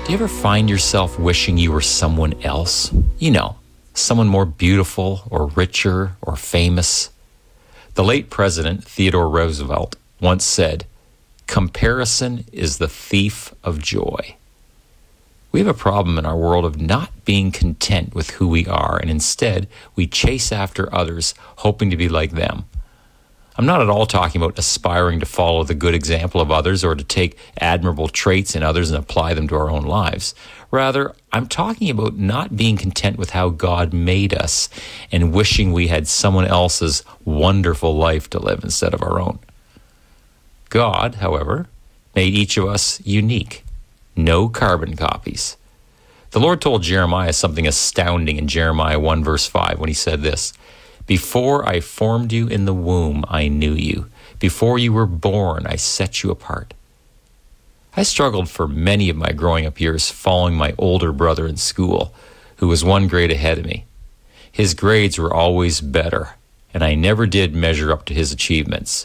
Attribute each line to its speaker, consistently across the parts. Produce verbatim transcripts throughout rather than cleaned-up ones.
Speaker 1: Do you ever find yourself wishing you were someone else? You know, someone more beautiful or richer or famous? The late President Theodore Roosevelt once said, "Comparison is the thief of joy." We have a problem in our world of not being content with who we are, and instead we chase after others, hoping to be like them. I'm not at all talking about aspiring to follow the good example of others or to take admirable traits in others and apply them to our own lives. Rather, I'm talking about not being content with how God made us and wishing we had someone else's wonderful life to live instead of our own. God, however, made each of us unique. No carbon copies. The Lord told Jeremiah something astounding in Jeremiah one verse five when he said this, "Before I formed you in the womb, I knew you. Before you were born, I set you apart." I struggled for many of my growing up years following my older brother in school, who was one grade ahead of me. His grades were always better, and I never did measure up to his achievements.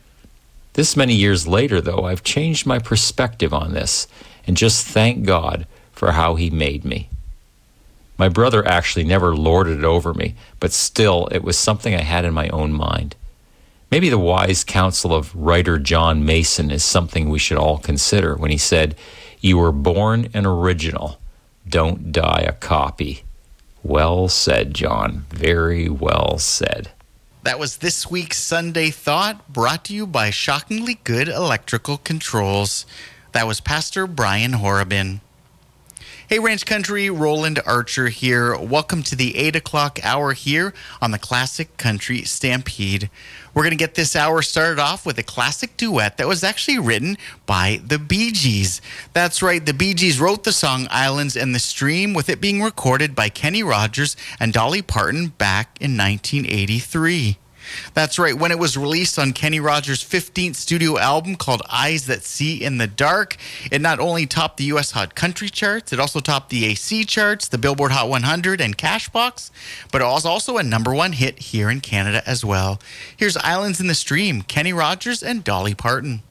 Speaker 1: This many years later, though, I've changed my perspective on this and just thank God for how he made me. My brother actually never lorded it over me, but still it was something I had in my own mind. Maybe the wise counsel of writer John Mason is something we should all consider when he said, "You were born an original, don't die a copy." Well said, John. Very well said.
Speaker 2: That was this week's Sunday Thought, brought to you by Shockingly Good Electrical Controls. That was Pastor Brian Horobin. Hey, Ranch Country, Roland Archer here. Welcome to the eight o'clock hour here on the Classic Country Stampede. We're going to get this hour started off with a classic duet that was actually written by the Bee Gees. That's right, the Bee Gees wrote the song Islands in the Stream, with it being recorded by Kenny Rogers and Dolly Parton back in nineteen eighty-three. That's right, when it was released on Kenny Rogers' fifteenth studio album called Eyes That See in the Dark, it not only topped the U S Hot Country charts, it also topped the A C charts, the Billboard Hot one hundred, and Cashbox, but it was also a number one hit here in Canada as well. Here's Islands in the Stream, Kenny Rogers and Dolly Parton.